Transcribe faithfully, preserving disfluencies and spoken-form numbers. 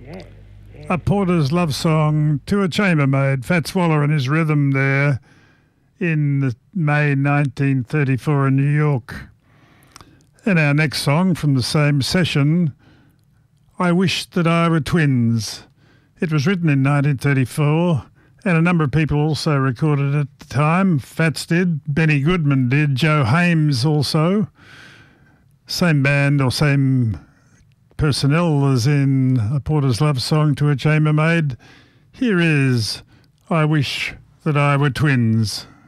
A Porter's Love Song to a Chambermaid. Fats Waller and his rhythm there in the May nineteen thirty-four in New York. And our next song from the same session, I Wish That I Were Twins. It was written in nineteen thirty-four, and a number of people also recorded it at the time. Fats did, Benny Goodman did, Joe Hames also. Same band or same personnel as in A Porter's Love Song to a Chambermaid. Here is I Wish That I Were Twins.